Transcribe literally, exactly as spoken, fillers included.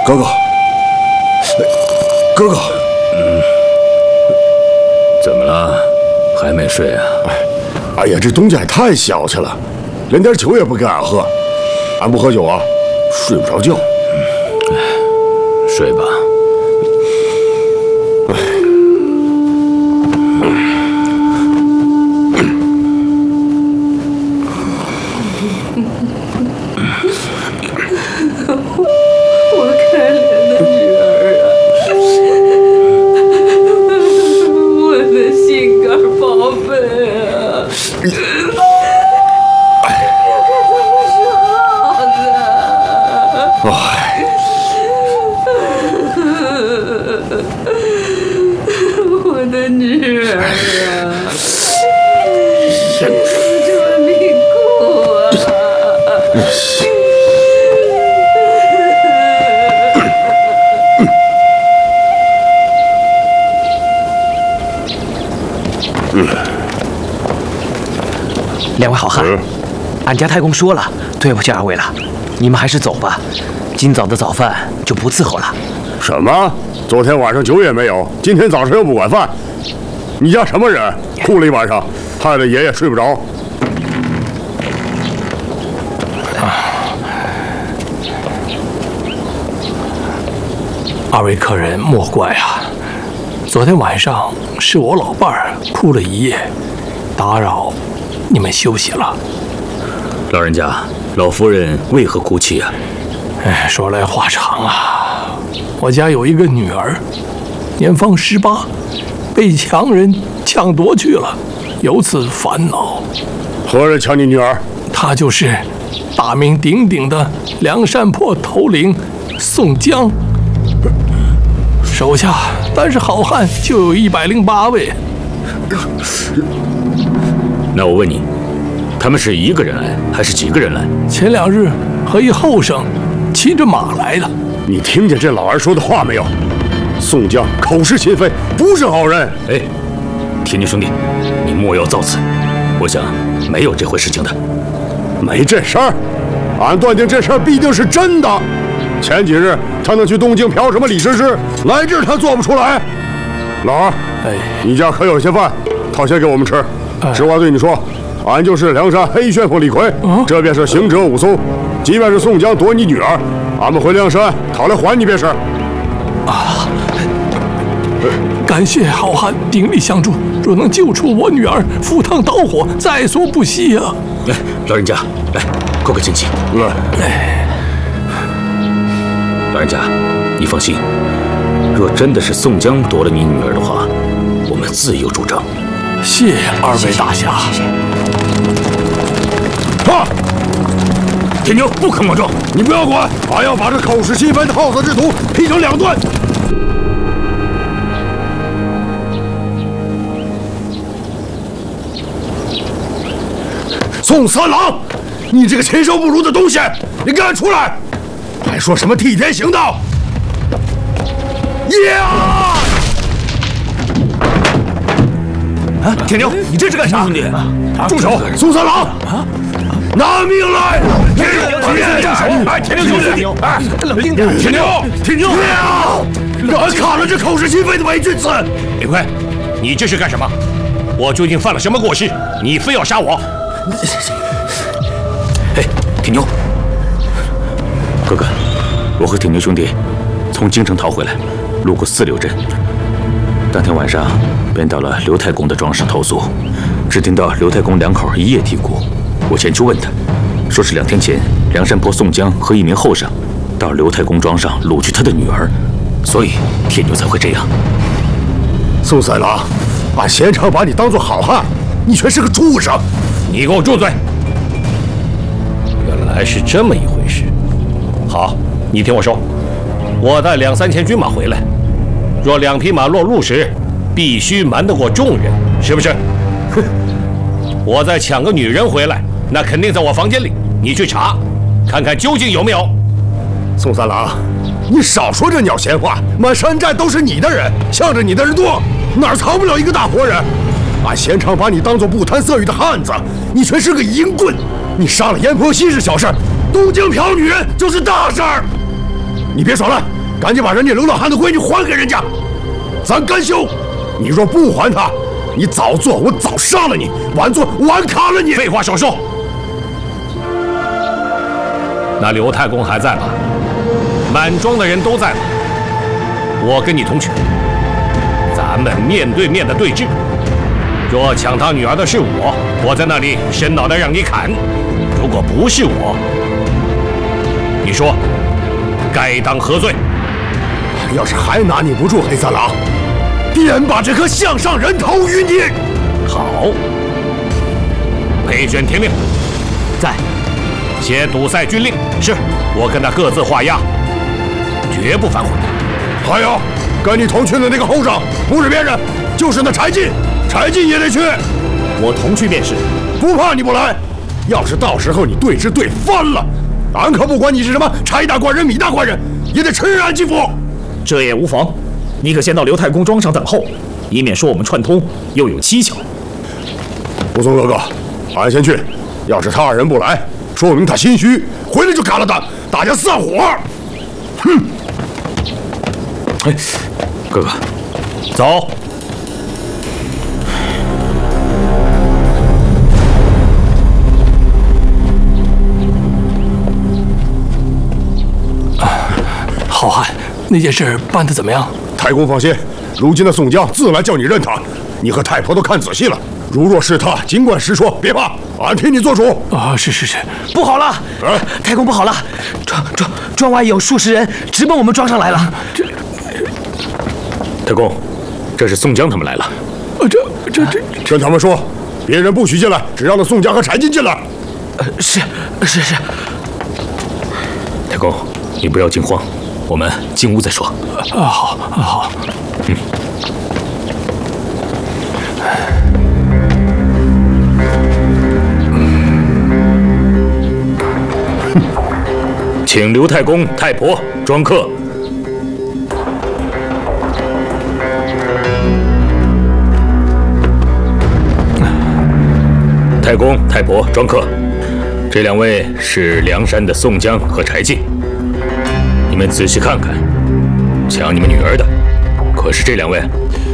哥哥，哥哥， 嗯，怎么了？还没睡啊？ 哎，哎呀，这东家也太小气了，连点酒也不给俺喝。俺不喝酒啊，睡不着觉。 哎，睡吧。 哎。 两位好汉，嗯、俺家太公说了，对不起二位了，你们还是走吧，今早的早饭就不伺候了。 什么？昨天晚上酒也没有，今天早上又不管饭？你家什么人？哭了一晚上，害得爷爷睡不着。 二位客人莫怪啊，昨天晚上是我老伴儿哭了一夜，打扰你们休息了。 老人家，老夫人为何哭泣啊？ 哎，说来话长啊，我家有一个女儿，年方十八，被强人抢夺去了，由此烦恼。 何人抢你女儿？ 他就是大名鼎鼎的梁山泊头领宋江。手下单是好汉就有一百零八位。 那我问你，他们是一个人来，还是几个人来？ 前两日和一后生骑着马来的。 你听见这老儿说的话没有？宋江口是心非，不是好人。 哎，铁牛兄弟，你莫要造次。我想没有这回事情的。 没这事儿，俺断定这事儿必定是真的。前几日他能去东京嫖什么李师师，来这儿他做不出来。老二， 哎， 你家可有些饭，掏些给我们吃。哎、实话对你说，俺就是梁山黑旋风李逵，啊、这便是行者武松。即便是宋江夺你女儿，俺们回梁山讨来还你便是。 啊！感谢好汉鼎力相助，若能救出我女儿，赴汤蹈火，在所不惜啊！ 来，老人家，来，过个亲戚。 来。 哎。 老人家，你放心，若真的是宋江夺了你女儿的话，我们自有主张。 谢二位大侠。 啊！ 铁牛，不可莽撞！ 你不要管，俺要把这口是心非的好色之徒劈成两段。宋三郎，你这个禽兽不如的东西，你给俺出来！还说什么替天行道？呀！ 啊，铁牛，你这是干啥？兄弟， 住手！宋三郎，啊，拿命来！铁牛，铁牛，哎，铁牛兄弟，哎，冷静点！铁牛，铁牛，让俺砍了这口是心非的伪君子！ 李逵，你这是干什么？我究竟犯了什么过失？你非要杀我？ 哎，铁牛。哥哥，我和铁牛兄弟从京城逃回来，路过四柳镇，当天晚上便到了刘太公的庄上投宿，只听到刘太公两口一夜啼哭。我前去问他，说是两天前梁山泊宋江和一名后生到刘太公庄上掳去他的女儿，所以铁牛才会这样。 宋三郎，俺贤常把你当作好汉，你却是个畜生！ 你给我住嘴！原来是这么一回事。好，你听我说，我带两三千军马回来，若两匹马落路时，必须瞒得过众人，是不是？哼！我再抢个女人回来，那肯定在我房间里，你去查，看看究竟有没有。 宋三郎，你少说这鸟闲话，满山寨都是你的人，向着你的人多，哪儿藏不了一个大活人？俺贤常把你当作不贪色欲的汉子，你却是个淫棍！你杀了阎婆惜是小事，东京嫖女人就是大事儿。 你别耍赖，赶紧把人家流浪汉的闺女还给人家，咱干休。你若不还他，你早做我早杀了你，晚做晚砍了你。 废话少说。那刘太公还在吧？满庄的人都在吗？我跟你同去，咱们面对面的对峙。若抢他女儿的是我，我在那里伸脑袋让你砍；如果不是我，你说该当何罪？ 要是还拿你不住，黑三郎，便把这颗项上人头于你。 好，裴宣听令， 在。 写堵塞军令。是，我跟他各自画押，绝不反悔。 还有，跟你同去的那个后生，不是别人，就是那柴进。柴进也得去。 我同去便是。 不怕你不来，要是到时候你对峙对翻了，俺可不管你是什么柴大官人、米大官人，也得吃俺几斧。 这也无妨，你可先到刘太公庄上等候，以免说我们串通又有蹊跷。 武松哥哥，俺先去。要是他二人不来，说明他心虚，回来就砍了他，大家散伙。哼！ 哎，哥哥， 走。 好汉，那件事办得怎么样？ 太公放心，如今的宋江自来叫你认他，你和太婆都看仔细了。如若是他，尽管实说，别怕，俺替你做主。 啊，是是是。 不好了， 啊、 太公不好了，庄庄庄外有数十人直奔我们庄上来了。这太公，这是宋江他们来了。 呃，这这这， 跟他们说，别人不许进来，只让那宋江和柴进进来。 呃，是是是。 太公，你不要惊慌，我们进屋再说。 啊，好，好。嗯。 请刘太公、太婆、庄客。太公、太婆、庄客，这两位是梁山的宋江和柴进。你们仔细看看，抢你们女儿的，可是这两位？